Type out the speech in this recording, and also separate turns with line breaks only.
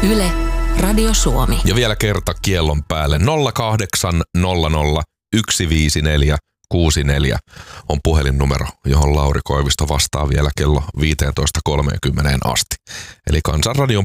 Yle, Radio Suomi.
Ja vielä kerta kiellon päälle. 0800 154 64 on puhelinnumero, johon Lauri Koivisto vastaa vielä kello 15.30 asti. Eli Kansanradion